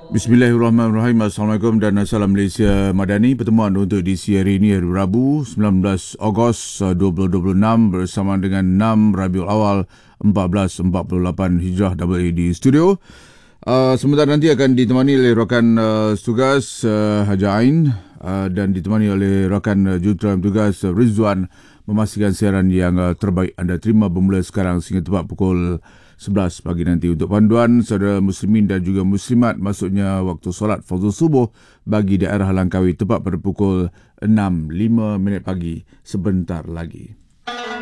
Bismillahirrahmanirrahim. Assalamualaikum dan Salam Malaysia Madani. Pertemuan untuk edisi hari ini, hari Rabu 19 Ogos 2026 bersama dengan 6 Rabiul Awal 1448 Hijrah WA di studio. Sebentar nanti akan ditemani oleh rakan tugas Haja Ain dan ditemani oleh rakan juruterang tugas Rizwan memastikan siaran yang terbaik anda terima bermula sekarang sehingga tepat pukul 11 pagi nanti. Untuk panduan saudara muslimin dan juga muslimat, maksudnya waktu solat fardhu subuh bagi daerah Langkawi tepat pada pukul 6.05 pagi sebentar lagi.